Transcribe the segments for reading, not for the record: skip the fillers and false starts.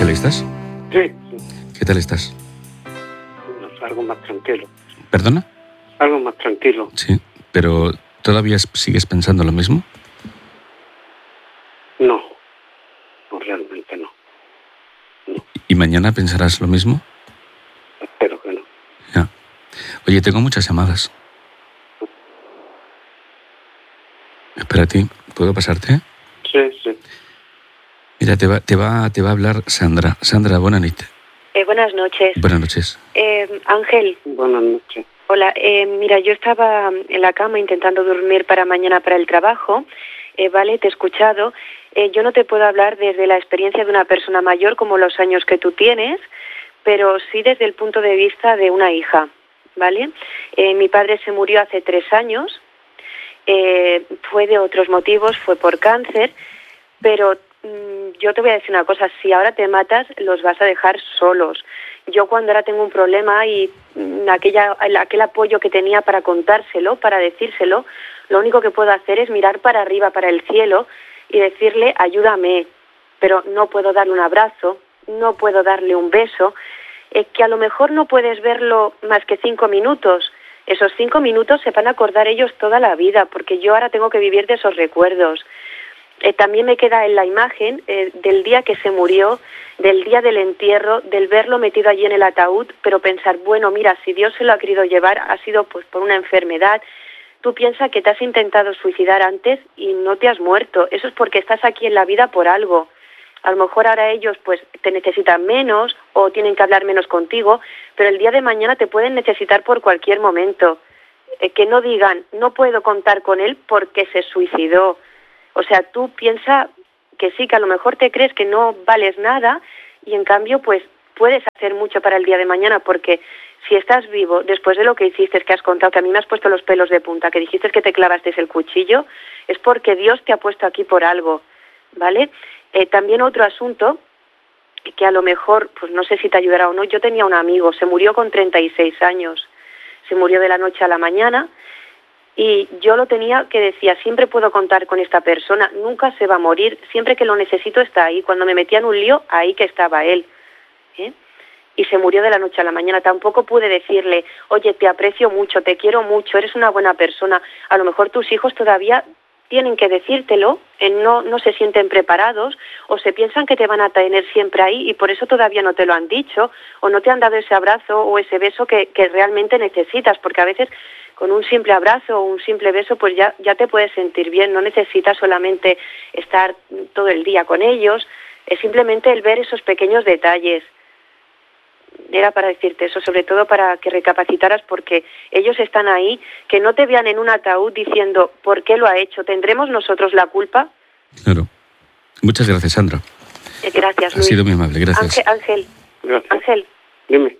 Ángel, ¿estás? Sí. ¿Qué tal estás? Bueno, algo más tranquilo. ¿Perdona? Algo más tranquilo. Sí, pero ¿todavía sigues pensando lo mismo? No, realmente no. ¿Y mañana pensarás lo mismo? Espero que no. Ya. Oye, tengo muchas llamadas. Espérate, ¿puedo pasarte? Sí. Mira, te va a hablar Sandra. Sandra, buenas noches. Buenas noches. Buenas noches. Ángel. Buenas noches. Hola, mira, yo estaba en la cama intentando dormir para mañana para el trabajo. Vale, te he escuchado. Yo no te puedo hablar desde la experiencia de una persona mayor como los años que tú tienes, pero sí desde el punto de vista de una hija, ¿vale? Mi padre se murió hace 3 años. Fue de otros motivos, fue por cáncer, pero yo te voy a decir una cosa, si ahora te matas, los vas a dejar solos. Yo cuando ahora tengo un problema y aquel apoyo que tenía para contárselo, para decírselo, lo único que puedo hacer es mirar para arriba, para el cielo, y decirle, ayúdame, pero no puedo darle un abrazo, no puedo darle un beso, que a lo mejor no puedes verlo más que 5 minutos. Esos 5 minutos se van a acordar ellos toda la vida, porque yo ahora tengo que vivir de esos recuerdos. También me queda en la imagen del día que se murió, del día del entierro, del verlo metido allí en el ataúd, pero pensar, bueno, mira, si Dios se lo ha querido llevar, ha sido pues por una enfermedad. Tú piensas que te has intentado suicidar antes y no te has muerto. Eso es porque estás aquí en la vida por algo. A lo mejor ahora ellos pues te necesitan menos o tienen que hablar menos contigo, pero el día de mañana te pueden necesitar por cualquier momento. Que no digan, no puedo contar con él porque se suicidó. O sea, tú piensas que sí, que a lo mejor te crees que no vales nada y en cambio pues puedes hacer mucho para el día de mañana, porque si estás vivo después de lo que hiciste, que has contado, que a mí me has puesto los pelos de punta, que dijiste que te clavaste el cuchillo, es porque Dios te ha puesto aquí por algo, ¿vale? También otro asunto que a lo mejor, pues no sé si te ayudará o no, yo tenía un amigo, se murió con 36 años, se murió de la noche a la mañana. Y yo lo tenía que decía, siempre puedo contar con esta persona, nunca se va a morir, siempre que lo necesito está ahí. Cuando me metía en un lío, ahí que estaba él. Y se murió de la noche a la mañana. Tampoco pude decirle, oye, te aprecio mucho, te quiero mucho, eres una buena persona. A lo mejor tus hijos todavía tienen que decírtelo, no se sienten preparados o se piensan que te van a tener siempre ahí y por eso todavía no te lo han dicho o no te han dado ese abrazo o ese beso que realmente necesitas, porque a veces con un simple abrazo o un simple beso pues ya te puedes sentir bien, no necesitas solamente estar todo el día con ellos, es simplemente el ver esos pequeños detalles. Era para decirte eso, sobre todo para que recapacitaras, porque ellos están ahí, que no te vean en un ataúd diciendo ¿por qué lo ha hecho? ¿Tendremos nosotros la culpa? Claro. Muchas gracias, Sandra. Gracias, Luis. Ha sido muy amable, gracias. Ángel, Gracias. Ángel. Dime.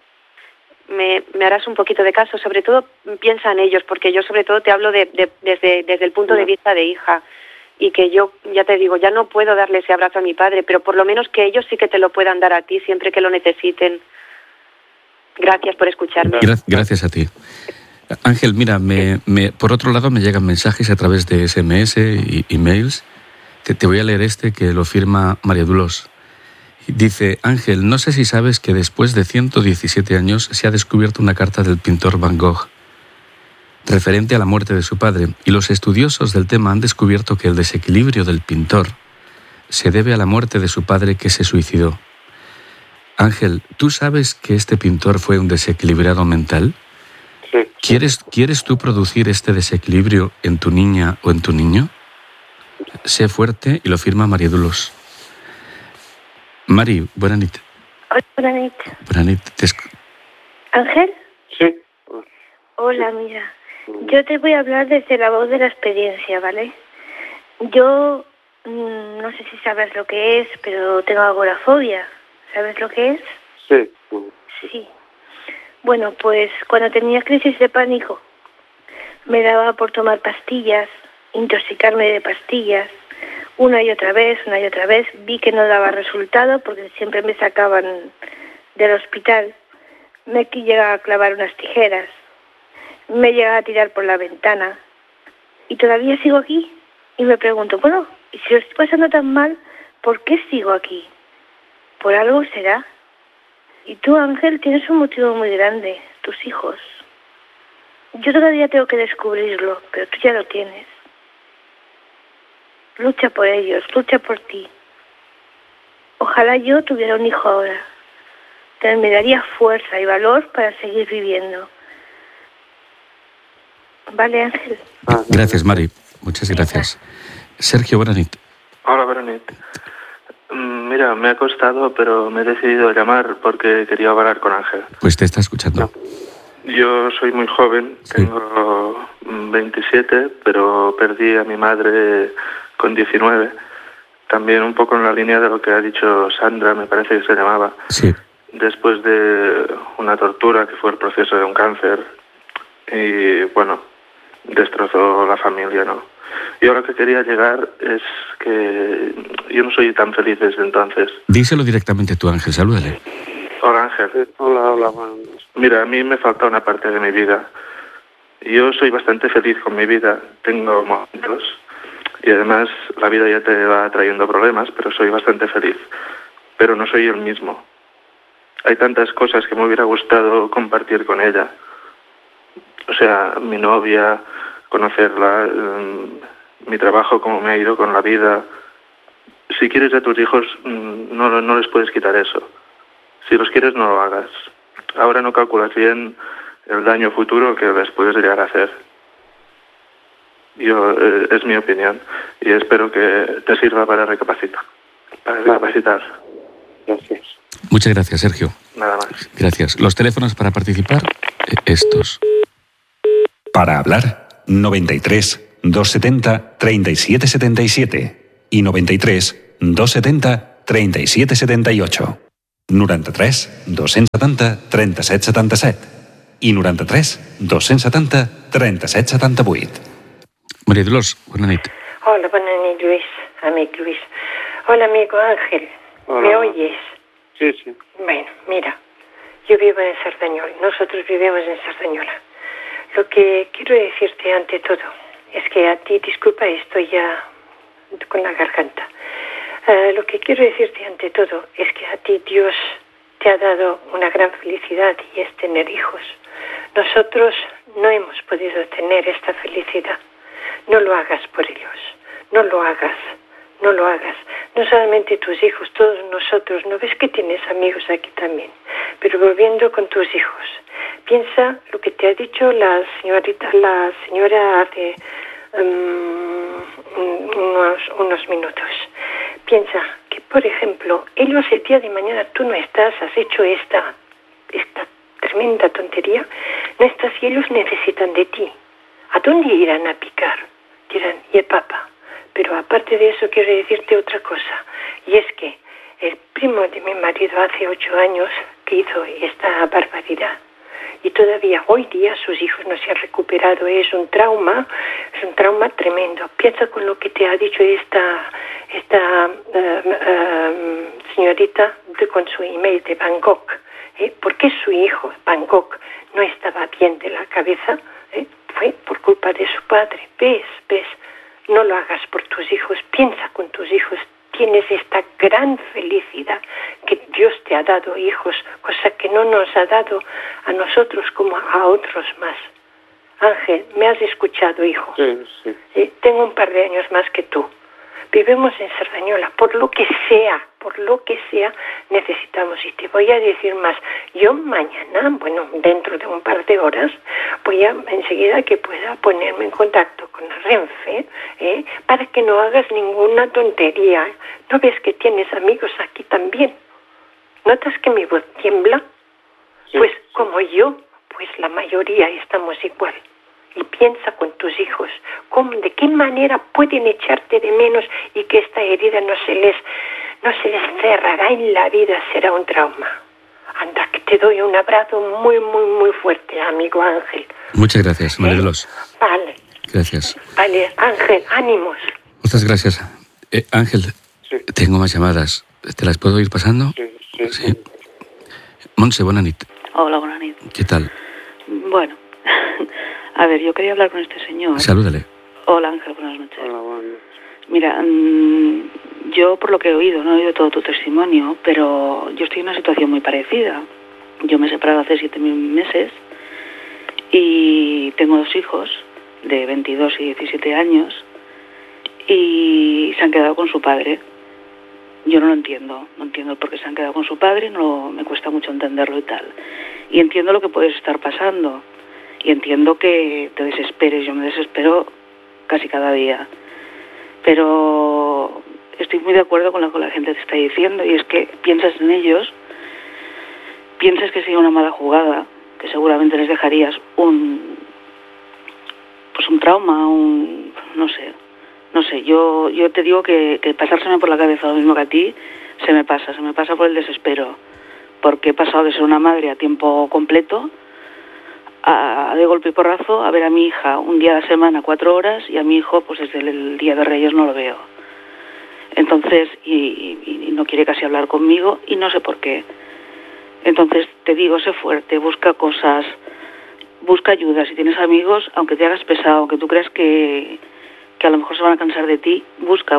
Me harás un poquito de caso, sobre todo piensa en ellos, porque yo sobre todo te hablo desde el punto de vista de hija, y que yo, ya te digo, ya no puedo darle ese abrazo a mi padre, pero por lo menos que ellos sí que te lo puedan dar a ti siempre que lo necesiten. Gracias por escucharme. Gracias a ti. Ángel, mira, por otro lado me llegan mensajes a través de SMS y emails. Te voy a leer este que lo firma María Dulos. Dice, Ángel, no sé si sabes que después de 117 años se ha descubierto una carta del pintor Van Gogh referente a la muerte de su padre, y los estudiosos del tema han descubierto que el desequilibrio del pintor se debe a la muerte de su padre, que se suicidó. Ángel, ¿tú sabes que este pintor fue un desequilibrado mental? Sí. ¿Quieres tú producir este desequilibrio en tu niña o en tu niño? Sé fuerte, y lo firma María Dulos. Mari, buenas noches. Hola, buenas noches. Buenas noches. ¿Ángel? Sí. Hola, mira. Yo te voy a hablar desde la voz de la experiencia, ¿vale? Yo no sé si sabes lo que es, pero tengo agorafobia. ¿Sabes lo que es? Sí. Sí. Bueno, pues cuando tenía crisis de pánico, me daba por tomar pastillas, intoxicarme de pastillas, una y otra vez, vi que no daba resultado porque siempre me sacaban del hospital, me llegaba a clavar unas tijeras, me llegaba a tirar por la ventana y todavía sigo aquí y me pregunto, bueno, y si lo estoy pasando tan mal, ¿por qué sigo aquí? Por algo será. Y tú, Ángel, tienes un motivo muy grande, tus hijos. Yo todavía tengo que descubrirlo, pero tú ya lo tienes. Lucha por ellos, lucha por ti. Ojalá yo tuviera un hijo ahora. Me daría fuerza y valor para seguir viviendo. Vale, Ángel. Gracias, Mari. Muchas gracias. Sergio, buenas noches. Hola, Verónica. Mira, me ha costado, pero me he decidido llamar porque quería hablar con Ángel. Pues te está escuchando. Yo soy muy joven, tengo 27, pero perdí a mi madre con 19. También un poco en la línea de lo que ha dicho Sandra, me parece que se llamaba. Sí. Después de una tortura que fue el proceso de un cáncer. Y bueno, destrozó la familia, ¿no? Y ahora que quería llegar es que yo no soy tan feliz desde entonces. Díselo directamente tú, Ángel, salúdale. Hola, Ángel. Hola. Mira, a mí me falta una parte de mi vida. Yo soy bastante feliz con mi vida, tengo momentos y además la vida ya te va trayendo problemas, pero soy bastante feliz. Pero no soy el mismo. Hay tantas cosas que me hubiera gustado compartir con ella. O sea, mi novia, conocerla, mi trabajo, cómo me ha ido con la vida. Si quieres a tus hijos, no les puedes quitar eso. Si los quieres, no lo hagas. Ahora no calculas bien el daño futuro que les puedes llegar a hacer. Es mi opinión y espero que te sirva para recapacitar. Gracias. Muchas gracias, Sergio. Nada más. Gracias. Los teléfonos para participar, estos. Para hablar, 93 270 37 77 i 93 270 37 78. 93 270 37 77 i 93 270 37 78. María Dolors, buenas noches. Hola, buenas noches, Luis. Amigo Luis. Hola, amigo Ángel. Hola. ¿Me oyes? Sí. Bueno, mira, yo vivo en Sardañola. Nosotros vivimos en Sardañola. Lo que quiero decirte ante todo es que a ti, disculpa, estoy ya con la garganta. Lo que quiero decirte ante todo es que a ti Dios te ha dado una gran felicidad y es tener hijos. Nosotros no hemos podido tener esta felicidad. No lo hagas por ellos. No lo hagas. No solamente tus hijos, todos nosotros. ¿No ves que tienes amigos aquí también? Pero volviendo con tus hijos, piensa lo que te ha dicho la señora hace unos minutos. Piensa que, por ejemplo, ellos el día de mañana tú no estás, has hecho esta tremenda tontería, no estás y ellos necesitan de ti. ¿A dónde irán a picar? Dirán, y el papá. Pero aparte de eso quiero decirte otra cosa, y es que el primo de mi marido hace 8 años que hizo esta barbaridad y todavía hoy día sus hijos no se han recuperado. Es un trauma tremendo. Piensa con lo que te ha dicho esta señorita con su email de Bangkok. ¿Por qué su hijo, Bangkok, no estaba bien de la cabeza? Fue por culpa de su padre. ¿Ves? No lo hagas por tus hijos, piensa con tus hijos. Tienes esta gran felicidad que Dios te ha dado hijos, cosa que no nos ha dado a nosotros como a otros más. Ángel, ¿me has escuchado, hijo? Sí. Tengo un par de años más que tú. Vivimos en Sardañola, por lo que sea, necesitamos. Y te voy a decir más, yo mañana, dentro de un par de horas, voy a enseguida que pueda ponerme en contacto con Renfe, para que no hagas ninguna tontería. ¿No ves que tienes amigos aquí también? ¿Notas que mi voz tiembla? Sí. Pues como yo, pues la mayoría estamos igual. Y piensa con tus hijos, de qué manera pueden echarte de menos y que esta herida no se les cerrará en la vida, será un trauma. Anda, que te doy un abrazo muy, muy, muy fuerte, amigo Ángel. Muchas gracias, María Dolors. Vale. Gracias. Vale, Ángel, ánimos. Muchas gracias. Ángel, Sí. tengo más llamadas. ¿Te las puedo ir pasando? Sí. Montse, buenas noches. Hola, buenas noches. ¿Qué tal? Bueno, a ver, yo quería hablar con este señor. Salúdale. Hola, Ángel, buenas noches. Hola, bueno. Mira, yo por lo que he oído, no he oído todo tu testimonio, pero yo estoy en una situación muy parecida. Yo me he separado hace 7 meses y tengo 2 hijos de 22 y 17 años y se han quedado con su padre. Yo no entiendo por qué se han quedado con su padre, me cuesta mucho entenderlo y tal. Y entiendo lo que puedes estar pasando y entiendo que te desesperes, yo me desespero casi cada día. Pero estoy muy de acuerdo con lo que la gente te está diciendo y es que piensas en ellos, piensas que sería una mala jugada, que seguramente les dejarías un trauma, no sé, yo te digo que pasárseme por la cabeza lo mismo que a ti, se me pasa por el desespero, porque he pasado de ser una madre a tiempo completo de golpe y porrazo a ver a mi hija un día a la semana 4 horas y a mi hijo pues desde el día de Reyes no lo veo. Entonces, y no quiere casi hablar conmigo y no sé por qué. Entonces te digo, sé fuerte, busca cosas, busca ayuda. Si tienes amigos, aunque te hagas pesado, aunque tú creas que a lo mejor se van a cansar de ti, busca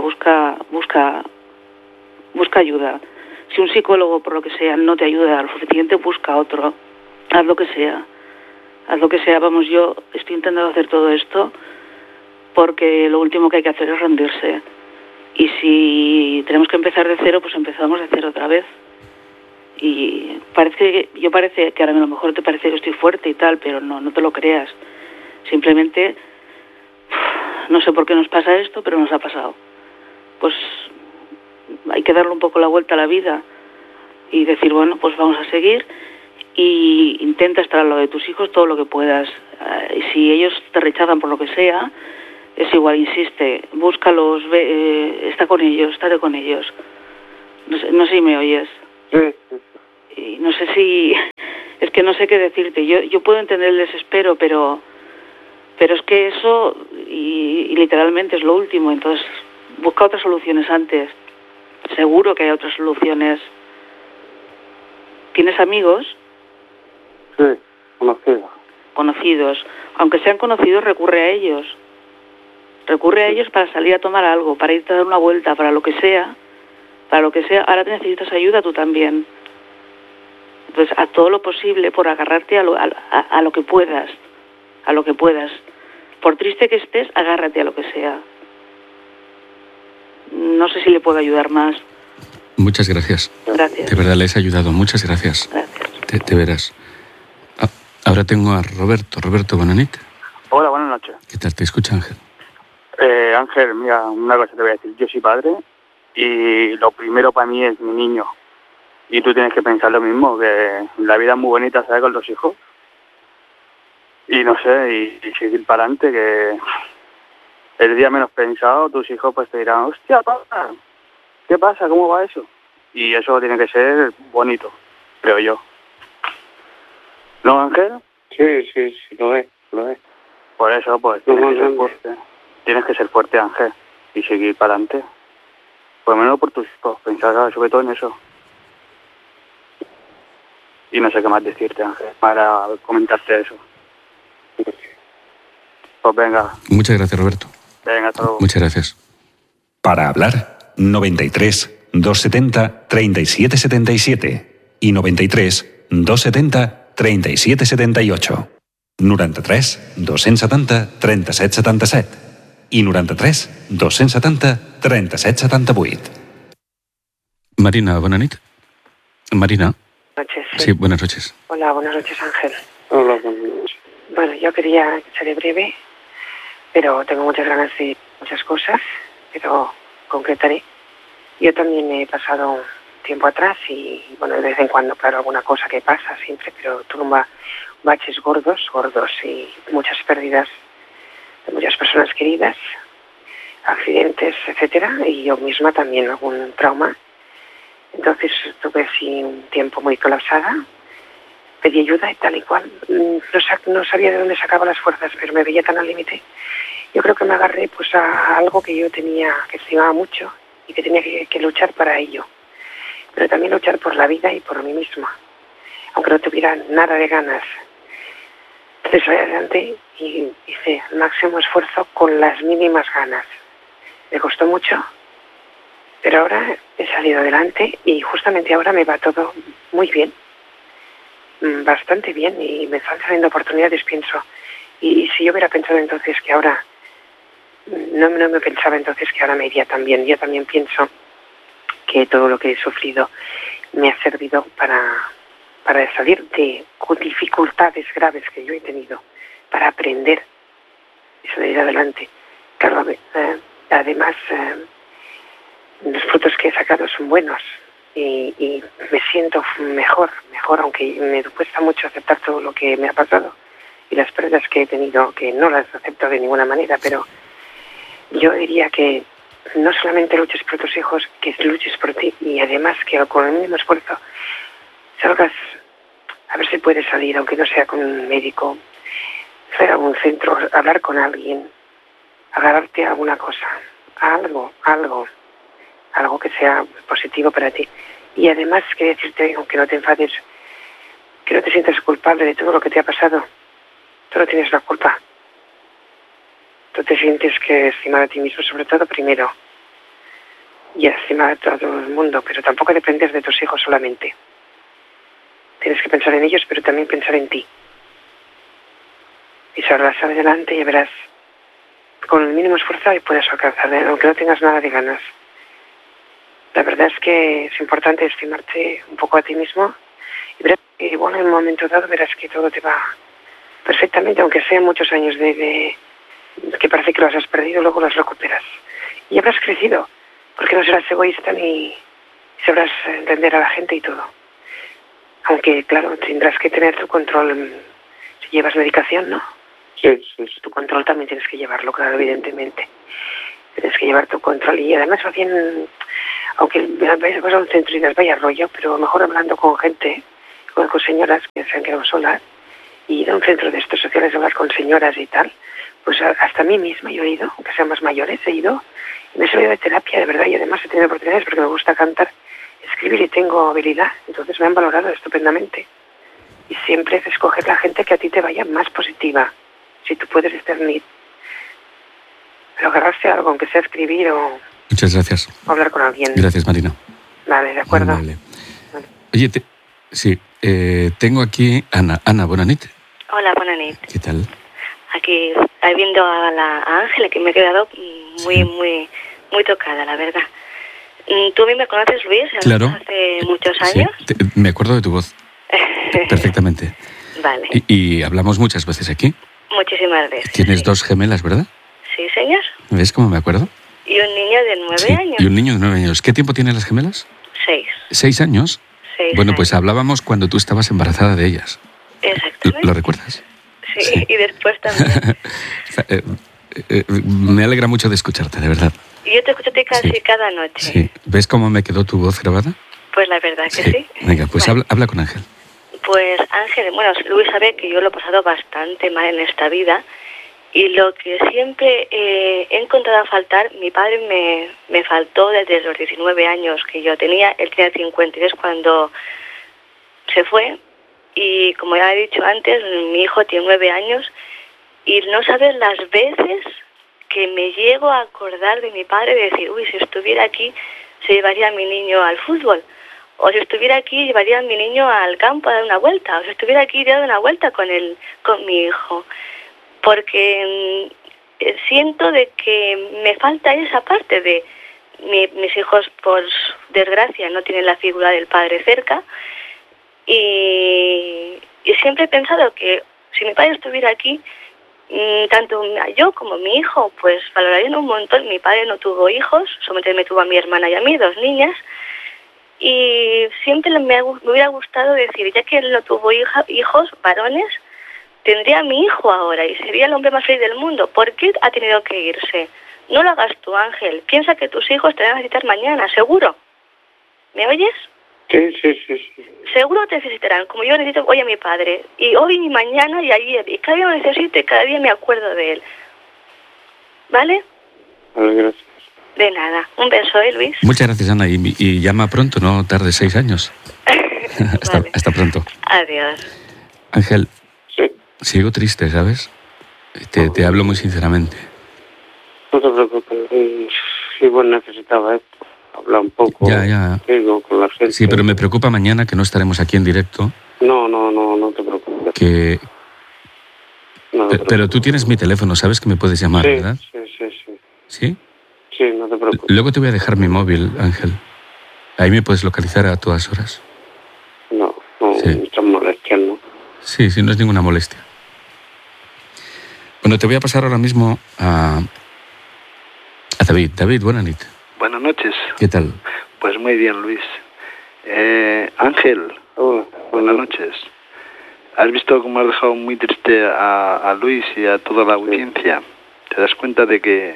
ayuda. Si un psicólogo, por lo que sea, no te ayuda lo suficiente, busca otro. Haz lo que sea. Vamos, yo estoy intentando hacer todo esto porque lo último que hay que hacer es rendirse. Y si tenemos que empezar de cero, pues empezamos de cero otra vez. Y parece que ahora a lo mejor te parece que estoy fuerte y tal, pero no te lo creas. Simplemente no sé por qué nos pasa esto, pero nos ha pasado. Pues hay que darle un poco la vuelta a la vida y decir, bueno, pues vamos a seguir y intenta estar al lado de tus hijos todo lo que puedas. Y si ellos te rechazan por lo que sea, es igual, insiste, búscalos, estate con ellos. No sé si me oyes. Sí. Y no sé si... Es que no sé qué decirte. Yo puedo entender el desespero, pero es que eso y literalmente es lo último. Entonces, busca otras soluciones antes. Seguro que hay otras soluciones. ¿Tienes amigos? Sí, conocidos. Aunque sean conocidos, recurre a ellos. Recurre a ellos para salir a tomar algo, para irte a dar una vuelta, para lo que sea. Ahora te necesitas ayuda tú también. Entonces, a todo lo posible por agarrarte a lo que puedas. A lo que puedas. Por triste que estés, agárrate a lo que sea. No sé si le puedo ayudar más. Muchas gracias. Gracias. De verdad, les he ayudado. Muchas gracias. Gracias. Te verás. Ahora tengo a Roberto. Roberto, buenas noches. Hola, buenas noches. ¿Qué tal? ¿Te escucha Ángel? Ángel, mira, una cosa te voy a decir. Yo soy padre y lo primero para mí es mi niño. Y tú tienes que pensar lo mismo, que la vida es muy bonita, ¿sabes? Con los hijos. Y no sé, y seguir para adelante, que el día menos pensado, tus hijos pues te dirán, hostia, papá, ¿qué pasa? ¿Cómo va eso? Y eso tiene que ser bonito, creo yo. ¿No, Ángel? Sí, lo es. Por eso, pues, tienes que ser fuerte. Tienes que ser fuerte, Ángel, y seguir para adelante. Por lo menos por tus hijos, pensar sobre todo en eso. Y no sé qué más decirte, Ángel, para comentarte eso. Pues venga. Muchas gracias, Roberto. Venga, hasta luego. Muchas gracias. Para hablar, 93 270 37 77 i 93 270 37 78. 93 270 37 77 i 93 270 37 78. Marina, buenas noches. Marina. Buenas noches. Sí, buenas noches. Hola, buenas noches, Ángel. Hola, buenas noches. Bueno, yo quería que seré breve, pero tengo muchas ganas de muchas cosas, pero concretaré. Yo también he pasado tiempo atrás y, bueno, de vez en cuando, claro, alguna cosa que pasa siempre, pero tuve baches gordos y muchas pérdidas de muchas personas queridas, accidentes, etcétera, y yo misma también algún trauma. Entonces estuve así un tiempo muy colapsada, pedí ayuda y tal y cual. No sabía de dónde sacaba las fuerzas, pero me veía tan al límite. Yo creo que me agarré pues a algo que yo tenía, que estimaba mucho y que tenía que luchar para ello. Pero también luchar por la vida y por mí misma, aunque no tuviera nada de ganas. Entonces salí adelante y hice el máximo esfuerzo con las mínimas ganas. Me costó mucho, Pero ahora he salido adelante y justamente ahora me va todo muy bien, bastante bien, y me están saliendo oportunidades, pienso. Y si yo hubiera pensado entonces que ahora, no me pensaba entonces que ahora me iría tan bien. Yo también pienso que todo lo que he sufrido me ha servido para salir de dificultades graves que yo he tenido, para aprender y salir adelante. Claro, además, los frutos que he sacado son buenos y me siento mejor, aunque me cuesta mucho aceptar todo lo que me ha pasado y las pérdidas que he tenido, que no las acepto de ninguna manera, pero yo diría que no solamente luches por tus hijos, que luches por ti, y además que con el mínimo esfuerzo salgas, a ver si puedes salir, aunque no sea con un médico, ir a un centro, hablar con alguien, agarrarte a alguna cosa, algo que sea positivo para ti. Y además, que decirte, aunque no te enfades, que no te sientas culpable de todo lo que te ha pasado. Tú no tienes la culpa. Tú te sientes que estimar a ti mismo, sobre todo, primero, y estimar a todo el mundo, pero tampoco dependes de tus hijos solamente. Tienes que pensar en ellos, pero también pensar en ti. Y saldrás adelante y verás, con el mínimo esfuerzo y puedes alcanzar, aunque no tengas nada de ganas. La verdad es que es importante estimarte un poco a ti mismo y verás que, bueno, en un momento dado verás que todo te va perfectamente, aunque sean muchos años de que parece que los has perdido, luego los recuperas. Y habrás crecido, porque no serás egoísta ni sabrás entender a la gente y todo. Aunque, claro, tendrás que tener tu control. Si llevas medicación, ¿no? Sí. Tu control también tienes que llevarlo, claro, evidentemente. Tienes que llevar tu control y además va bien, aunque vas a un centro y das vaya rollo, pero mejor hablando con gente, con señoras que se han quedado solas, y ir a un centro de estos sociales a hablar con señoras y tal, pues hasta a mí misma yo he ido, aunque sean más mayores, he ido y me he salido de terapia, de verdad, y además he tenido oportunidades porque me gusta cantar, escribir y tengo habilidad, entonces me han valorado estupendamente. Y siempre es escoger la gente que a ti te vaya más positiva, si tú puedes discernir. Pero agarrarse a algo, aunque sea escribir o... Muchas gracias. O hablar con alguien. Gracias, Marina. Vale, de acuerdo. Vale. Oye, sí, tengo aquí Ana, buena nit. Hola, buena nit. ¿Qué tal? Aquí viendo a Ángela, que me he quedado muy tocada, la verdad. ¿Tú a mí me conoces, Luis? Claro. Hace muchos años. Sí, me acuerdo de tu voz. Perfectamente. Vale. Y hablamos muchas veces aquí. Muchísimas veces. Tienes dos gemelas, ¿verdad? Sí, señor. ¿Ves cómo me acuerdo? Y un niño de 9 años. Y un niño de 9 años. ¿Qué tiempo tienen las gemelas? 6. ¿6 años? 6 Bueno, años. pues hablábamos cuando tú estabas embarazada de ellas. Exactamente. ¿Lo recuerdas? Sí, y después también. Me alegra mucho de escucharte, de verdad. Y yo te escucho casi cada noche. Sí. ¿Ves cómo me quedó tu voz grabada? Pues la verdad que sí. Venga, pues vale. habla con Ángel. Pues Ángel, bueno, Luis sabe que yo lo he pasado bastante mal en esta vida y lo que siempre he encontrado a faltar, mi padre me faltó desde los 19 años que yo tenía, él tenía 53 cuando se fue y como ya he dicho antes, mi hijo tiene 9 años y no sabes las veces que me llego a acordar de mi padre, de decir, uy, si estuviera aquí se llevaría a mi niño al fútbol. O si estuviera aquí, llevaría a mi niño al campo a dar una vuelta. O si estuviera aquí, dar una vuelta con mi hijo. Porque siento de que me falta esa parte de... mis hijos, por desgracia, no tienen la figura del padre cerca. Y siempre he pensado que si mi padre estuviera aquí, tanto yo como mi hijo, pues valorarían un montón. Mi padre no tuvo hijos, solamente me tuvo a mi hermana y a mí, 2 niñas. Y siempre me hubiera gustado decir, ya que él no tuvo hijos varones, tendría a mi hijo ahora y sería el hombre más feliz del mundo. ¿Por qué ha tenido que irse? No lo hagas tú, Ángel. Piensa que tus hijos te van a necesitar mañana, seguro. ¿Me oyes? Sí. Seguro te necesitarán, como yo necesito hoy a mi padre. Y hoy y mañana y ayer. Y cada día lo necesito y cada día me acuerdo de él. ¿Vale? Vale, gracias. De nada. Un beso, Luis. Muchas gracias, Ana. Y llama pronto, no tarde 6 años. Vale. Hasta pronto. Adiós. Ángel, Sí. sigo triste, ¿sabes? Te hablo muy sinceramente. No te preocupes. Sí, bueno, necesitaba esto. hablar un poco. Ya. Digo, con la gente. Sí, pero me preocupa mañana que no estaremos aquí en directo. No te preocupes. Pero tú tienes mi teléfono, sabes que me puedes llamar, sí, ¿verdad? Sí. ¿Sí? Sí, no te preocupes. Luego te voy a dejar mi móvil, Ángel. Ahí me puedes localizar a todas horas. No, Sí. muchas molestias, ¿no? Sí, no es ninguna molestia. Bueno, te voy a pasar ahora mismo a David. David, buenas noches. Buenas noches. ¿Qué tal? Pues muy bien, Luis. Ángel, buenas noches. ¿Has visto cómo has dejado muy triste a Luis y a toda la audiencia? ¿Te das cuenta de que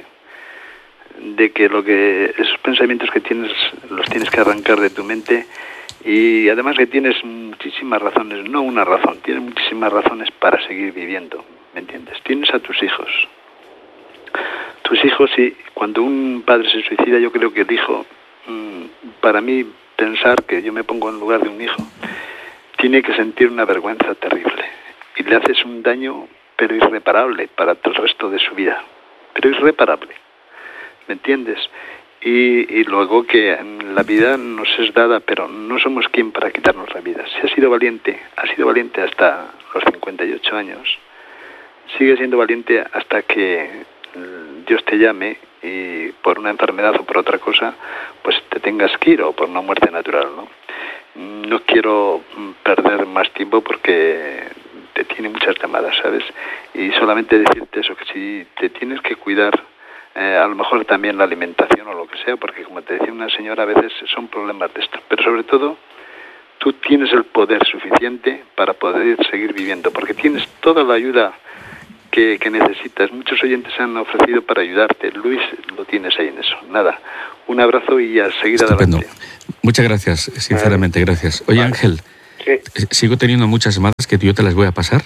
esos pensamientos que tienes los tienes que arrancar de tu mente? Y además que tienes muchísimas razones, no una razón, tienes muchísimas razones para seguir viviendo, ¿me entiendes? Tienes a tus hijos. Tus hijos, y cuando un padre se suicida, yo creo que el hijo, para mí, pensar que yo me pongo en lugar de un hijo, tiene que sentir una vergüenza terrible. Y le haces un daño, pero irreparable, para todo el resto de su vida. Pero irreparable, ¿me entiendes? Y luego que la vida nos es dada, pero no somos quien para quitarnos la vida. Si has sido valiente hasta los 58 años, sigue siendo valiente hasta que Dios te llame y por una enfermedad o por otra cosa, pues te tengas que ir, o por una muerte natural, ¿no? No quiero perder más tiempo porque te tiene muchas llamadas, ¿sabes? Y solamente decirte eso, que si te tienes que cuidar, a lo mejor también la alimentación o lo que sea, porque como te decía una señora, a veces son problemas de esto. Pero sobre todo, tú tienes el poder suficiente para poder seguir viviendo, porque tienes toda la ayuda que necesitas. Muchos oyentes se han ofrecido para ayudarte. Luis, lo tienes ahí en eso. Nada, un abrazo y a seguir Estupendo. adelante. Muchas gracias, sinceramente, gracias. Oye, vale. Ángel, sigo teniendo muchas llamadas que yo te las voy a pasar,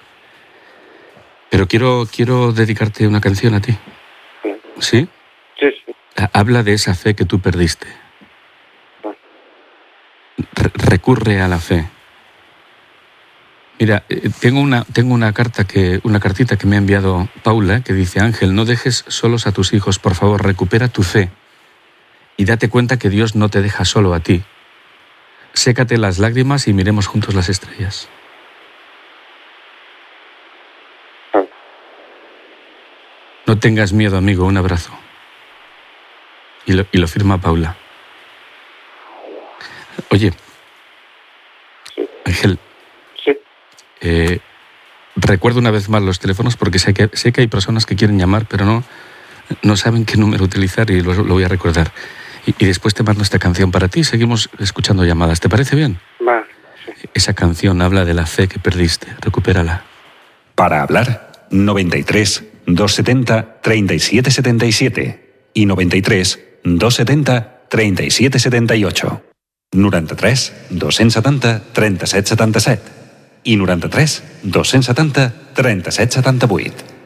pero quiero dedicarte una canción a ti. ¿Sí? Sí. Habla de esa fe que tú perdiste. Recurre a la fe. Mira, tengo una cartita que me ha enviado Paula que dice: Ángel, no dejes solos a tus hijos, por favor, recupera tu fe y date cuenta que Dios no te deja solo a ti. Sécate las lágrimas y miremos juntos las estrellas. No tengas miedo, amigo, un abrazo. Y lo firma Paula. Oye, Ángel, recuerdo una vez más los teléfonos porque sé que hay personas que quieren llamar, pero no saben qué número utilizar y lo voy a recordar. Y después te mando esta canción para ti y seguimos escuchando llamadas. ¿Te parece bien? Vale. Sí. Esa canción habla de la fe que perdiste. Recupérala. Para hablar, 93 270 3777 i 93 270 3778. 93 270 3777 i 93 270 3778.